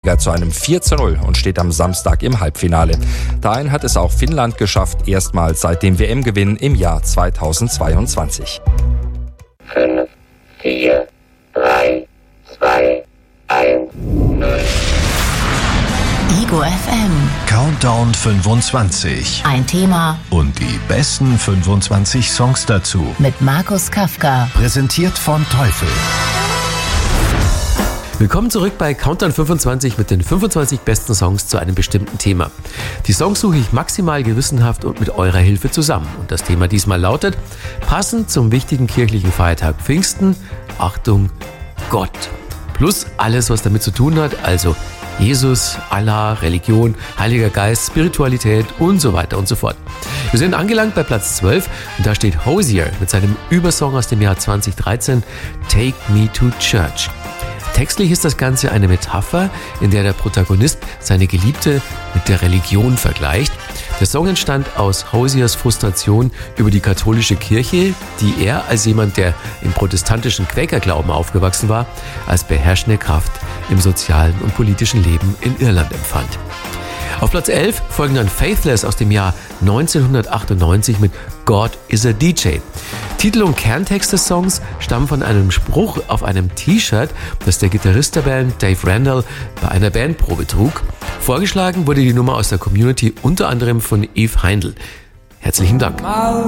Norweger zu einem 4:0 und steht am Samstag im Halbfinale. Dahin hat es auch Finnland geschafft, erstmals seit dem WM-Gewinn im Jahr 2022. 5, 4, 3, 2, 1, 0. Ego FM. Countdown 25. Ein Thema Und die besten 25 Songs dazu. mit Markus Kafka. Präsentiert von Teufel. Willkommen zurück bei Countdown 25 mit den 25 besten Songs zu einem bestimmten Thema. Die Songs suche ich maximal gewissenhaft und mit eurer Hilfe zusammen. Und das Thema diesmal lautet, passend zum wichtigen kirchlichen Feiertag Pfingsten, Achtung, Gott. Plus alles, was damit zu tun hat, also Jesus, Allah, Religion, Heiliger Geist, Spiritualität und so weiter und so fort. Wir sind angelangt bei Platz 12 und da steht Hozier mit seinem Übersong aus dem Jahr 2013, Take Me to Church. Textlich ist das Ganze eine Metapher, in der der Protagonist seine Geliebte mit der Religion vergleicht. Der Song entstand aus Hoziers Frustration über die katholische Kirche, die er als jemand, der im protestantischen Quäkerglauben aufgewachsen war, als beherrschende Kraft im sozialen und politischen Leben in Irland empfand. Auf Platz 11 folgen dann Faithless aus dem Jahr 1998 mit God is a DJ. Titel und Kerntext des Songs stammen von einem Spruch auf einem T-Shirt, das der Gitarrist der Band Dave Randall bei einer Bandprobe trug. Vorgeschlagen wurde die Nummer aus der Community unter anderem von Eve Heindl. Herzlichen Dank. My